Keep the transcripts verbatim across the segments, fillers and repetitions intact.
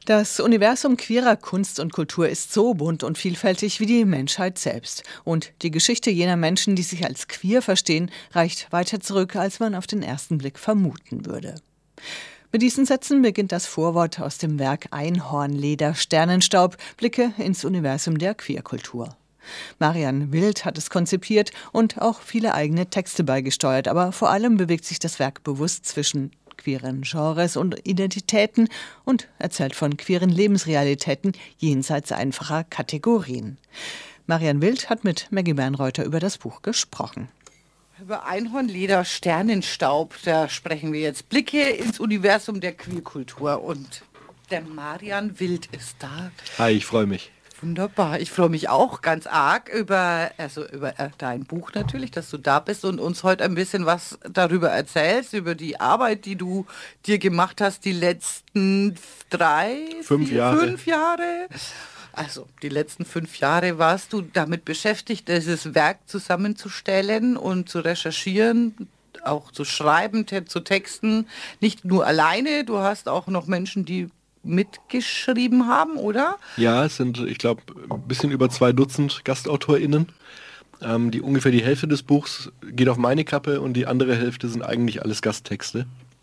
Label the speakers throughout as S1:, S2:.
S1: Das Universum queerer Kunst und Kultur ist so bunt und vielfältig wie die Menschheit selbst. Und die Geschichte jener Menschen, die sich als queer verstehen, reicht weiter zurück, als man auf den ersten Blick vermuten würde. Mit diesen Sätzen beginnt das Vorwort aus dem Werk Einhornleder Sternenstaub, Blicke ins Universum der Queerkultur. Marian Wild hat es konzipiert und auch viele eigene Texte beigesteuert, aber vor allem bewegt sich das Werk bewusst zwischen queeren Genres und Identitäten und erzählt von queeren Lebensrealitäten jenseits einfacher Kategorien. Marian Wild hat mit Maggie Bernreuther über das Buch gesprochen.
S2: Über Einhornleder Sternenstaub, da sprechen wir jetzt. Blicke ins Universum der Queerkultur und der Marian Wild ist da.
S3: Hi, ich freue mich.
S2: Wunderbar, ich freue mich auch ganz arg über, also über äh, dein Buch natürlich, dass du da bist und uns heute ein bisschen was darüber erzählst, über die Arbeit, die du dir gemacht hast, die letzten drei,
S3: fünf
S2: vier,
S3: Jahre.
S2: fünf Jahre. Also die letzten fünf Jahre warst du damit beschäftigt, dieses Werk zusammenzustellen und zu recherchieren, auch zu schreiben, te- zu texten. Nicht nur alleine, du hast auch noch Menschen, die mitgeschrieben haben, oder?
S3: Ja, es sind, ich glaube, ein bisschen über zwei Dutzend GastautorInnen. Ähm, die ungefähr die Hälfte des Buchs geht auf meine Kappe und die andere Hälfte sind eigentlich alles Gasttexte.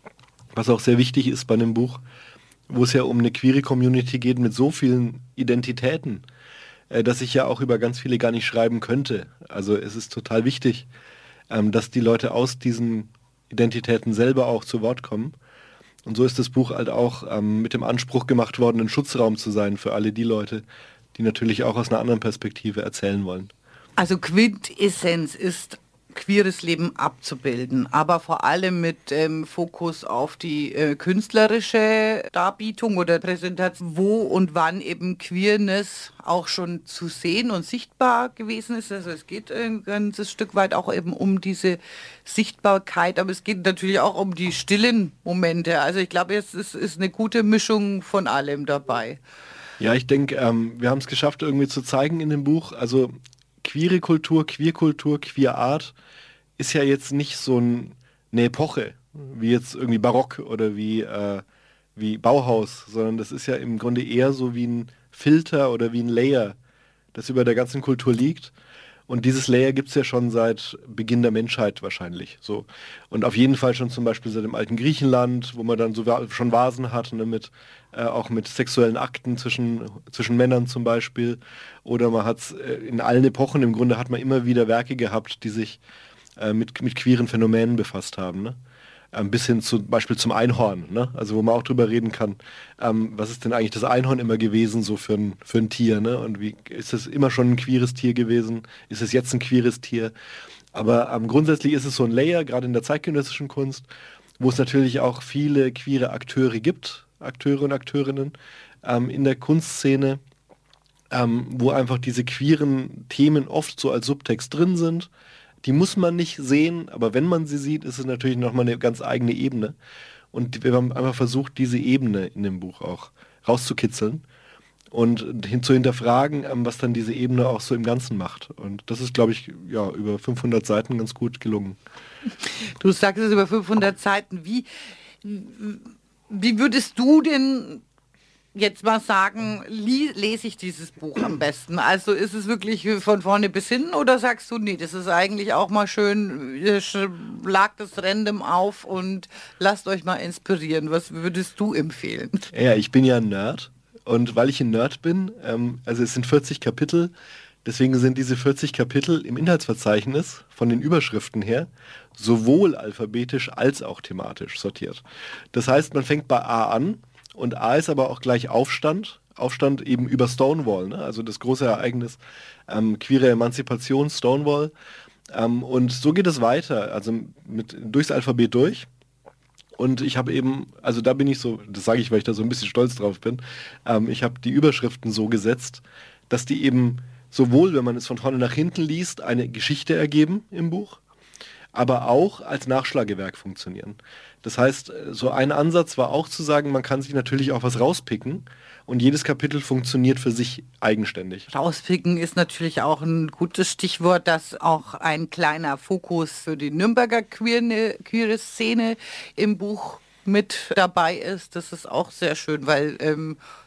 S3: Was auch sehr wichtig ist bei einem Buch, wo es ja um eine queere Community geht mit so vielen Identitäten, äh, dass ich ja auch über ganz viele gar nicht schreiben könnte. Also es ist total wichtig, ähm, dass die Leute aus diesen Identitäten selber auch zu Wort kommen. Und so ist das Buch halt auch ähm, mit dem Anspruch gemacht worden, ein Schutzraum zu sein für alle die Leute, die natürlich auch aus einer anderen Perspektive erzählen wollen.
S2: Also Quintessenz ist, queeres Leben abzubilden, aber vor allem mit ähm, Fokus auf die äh, künstlerische Darbietung oder Präsentation, wo und wann eben Queerness auch schon zu sehen und sichtbar gewesen ist. Also es geht ein ganzes Stück weit auch eben um diese Sichtbarkeit, aber es geht natürlich auch um die stillen Momente. Also ich glaube, es ist, ist eine gute Mischung von allem dabei.
S3: Ja, ich denke, ähm, wir haben es geschafft, irgendwie zu zeigen in dem Buch, also queere Kultur, Queerkultur, Queerart ist ja jetzt nicht so ein, eine Epoche, wie jetzt irgendwie Barock oder wie, äh, wie Bauhaus, sondern das ist ja im Grunde eher so wie ein Filter oder wie ein Layer, das über der ganzen Kultur liegt. Und dieses Layer gibt es ja schon seit Beginn der Menschheit wahrscheinlich. So. Und auf jeden Fall schon zum Beispiel seit dem alten Griechenland, wo man dann so wa- schon Vasen hat, ne, mit, äh, auch mit sexuellen Akten zwischen, zwischen Männern zum Beispiel. Oder man hat es äh, in allen Epochen, im Grunde hat man immer wieder Werke gehabt, die sich äh, mit, mit queeren Phänomenen befasst haben. Ne? Ähm, bis hin zum Beispiel zum Einhorn, ne? Also wo man auch drüber reden kann, ähm, was ist denn eigentlich das Einhorn immer gewesen, so für ein, für ein Tier, ne? Und wie ist es immer schon ein queeres Tier gewesen? Ist es jetzt ein queeres Tier? Aber ähm, grundsätzlich ist es so ein Layer, gerade in der zeitgenössischen Kunst, wo es natürlich auch viele queere Akteure gibt, Akteure und Akteurinnen ähm, in der Kunstszene, ähm, wo einfach diese queeren Themen oft so als Subtext drin sind. Die muss man nicht sehen, aber wenn man sie sieht, ist es natürlich nochmal eine ganz eigene Ebene. Und wir haben einfach versucht, diese Ebene in dem Buch auch rauszukitzeln und hin zu hinterfragen, ähm, was dann diese Ebene auch so im Ganzen macht. Und das ist, glaube ich, ja, über fünfhundert Seiten ganz gut gelungen.
S2: Du sagst es über fünfhundert Seiten. Wie, wie würdest du denn jetzt mal sagen, li- lese ich dieses Buch am besten? Also ist es wirklich von vorne bis hinten oder sagst du, nee, das ist eigentlich auch mal schön, ihr schlagt das random auf und lasst euch mal inspirieren. Was würdest du empfehlen?
S3: Ja, ich bin ja ein Nerd und weil ich ein Nerd bin, ähm, also es sind vierzig Kapitel, deswegen sind diese vierzig Kapitel im Inhaltsverzeichnis von den Überschriften her sowohl alphabetisch als auch thematisch sortiert. Das heißt, man fängt bei A an und A ist aber auch gleich Aufstand, Aufstand eben über Stonewall, ne? Also das große Ereignis, ähm, queere Emanzipation, Stonewall. Ähm, und so geht es weiter, also mit, durchs Alphabet durch. Und ich habe eben, also da bin ich so, das sage ich, weil ich da so ein bisschen stolz drauf bin, ähm, ich habe die Überschriften so gesetzt, dass die eben sowohl, wenn man es von vorne nach hinten liest, eine Geschichte ergeben im Buch, aber auch als Nachschlagewerk funktionieren. Das heißt, so ein Ansatz war auch zu sagen, man kann sich natürlich auch was rauspicken und jedes Kapitel funktioniert für sich eigenständig.
S2: Rauspicken ist natürlich auch ein gutes Stichwort, dass auch ein kleiner Fokus für die Nürnberger queere, queere Szene im Buch mit dabei ist. Das ist auch sehr schön, weil ähm,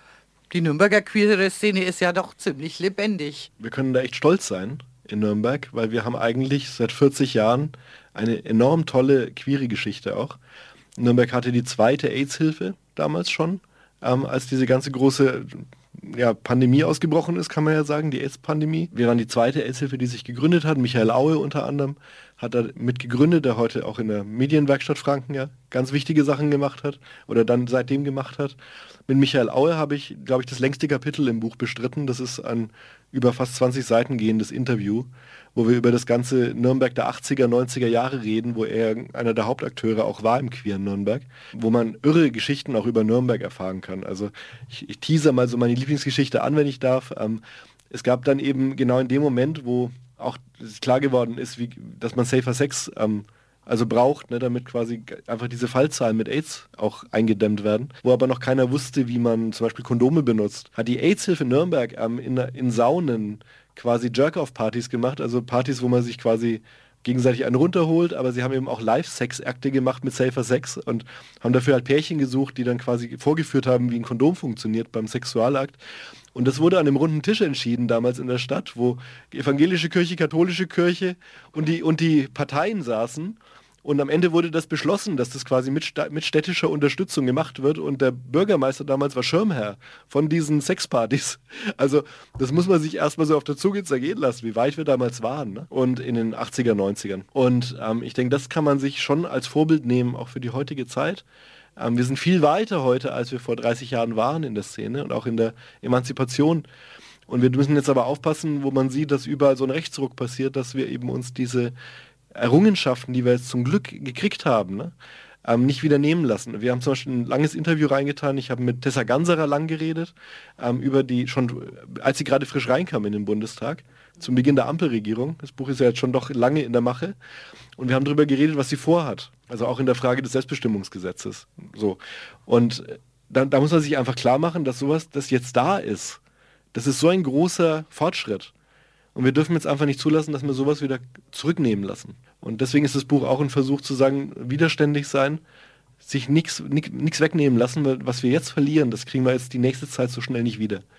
S2: Die Nürnberger queere Szene ist ja doch ziemlich lebendig.
S3: Wir können da echt stolz sein in Nürnberg, weil wir haben eigentlich seit vierzig Jahren eine enorm tolle queere Geschichte auch. Nürnberg hatte die zweite AIDS-Hilfe damals schon, ähm, als diese ganze große ja, Pandemie ausgebrochen ist, kann man ja sagen, die AIDS-Pandemie. Wir waren die zweite AIDS-Hilfe, die sich gegründet hat. Michael Aue unter anderem hat da mit gegründet, der heute auch in der Medienwerkstatt Franken ja ganz wichtige Sachen gemacht hat oder dann seitdem gemacht hat. Mit Michael Aue habe ich, glaube ich, das längste Kapitel im Buch bestritten. Das ist ein über fast zwanzig Seiten gehendes Interview, wo wir über das ganze Nürnberg der achtziger, neunziger Jahre reden, wo er einer der Hauptakteure auch war im queeren Nürnberg, wo man irre Geschichten auch über Nürnberg erfahren kann. Also ich, ich teaser mal so meine Lieblingsgeschichte an, wenn ich darf. Ähm, es gab dann eben genau in dem Moment, wo auch klar geworden ist, wie, dass man Safer Sex ähm, also braucht, ne, damit quasi einfach diese Fallzahlen mit AIDS auch eingedämmt werden, wo aber noch keiner wusste, wie man zum Beispiel Kondome benutzt, hat die AIDS-Hilfe Nürnberg ähm, in, in Saunen quasi Jerk-Off-Partys gemacht, also Partys, wo man sich quasi gegenseitig einen runterholt, aber sie haben eben auch Live-Sex-Akte gemacht mit Safer Sex und haben dafür halt Pärchen gesucht, die dann quasi vorgeführt haben, wie ein Kondom funktioniert beim Sexualakt. Und das wurde an einem runden Tisch entschieden damals in der Stadt, wo die evangelische Kirche, katholische Kirche und die, und die Parteien saßen. Und am Ende wurde das beschlossen, dass das quasi mit, mit städtischer Unterstützung gemacht wird. Und der Bürgermeister damals war Schirmherr von diesen Sexpartys. Also das muss man sich erstmal so auf der Zunge zergehen lassen, wie weit wir damals waren. Ne? Und in den achtziger, neunzigern. Und ähm, ich denke, das kann man sich schon als Vorbild nehmen, auch für die heutige Zeit. Ähm, wir sind viel weiter heute, als wir vor dreißig Jahren waren in der Szene und auch in der Emanzipation. Und wir müssen jetzt aber aufpassen, wo man sieht, dass überall so ein Rechtsruck passiert, dass wir eben uns diese Errungenschaften, die wir jetzt zum Glück gekriegt haben, ne, ähm, nicht wieder nehmen lassen. Wir haben zum Beispiel ein langes Interview reingetan. Ich habe mit Tessa Ganserer lang geredet, ähm, über die, schon als sie gerade frisch reinkam in den Bundestag, zum Beginn der Ampelregierung. Das Buch ist ja jetzt schon doch lange in der Mache. Und wir haben darüber geredet, was sie vorhat. Also auch in der Frage des Selbstbestimmungsgesetzes. So. Und da, da muss man sich einfach klar machen, dass sowas, das jetzt da ist, das ist so ein großer Fortschritt. Und wir dürfen jetzt einfach nicht zulassen, dass wir sowas wieder zurücknehmen lassen. Und deswegen ist das Buch auch ein Versuch zu sagen, widerständig sein, sich nichts wegnehmen lassen, was wir jetzt verlieren, das kriegen wir jetzt die nächste Zeit so schnell nicht wieder.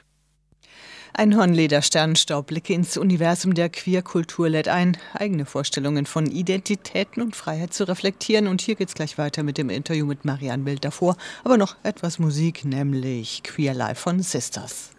S1: Ein Hornleder Sternenstaub, Blicke ins Universum der Queerkultur lädt ein, eigene Vorstellungen von Identitäten und Freiheit zu reflektieren. Und hier geht's gleich weiter mit dem Interview mit Marianne Bild davor. Aber noch etwas Musik, nämlich Queer Life von Sisters.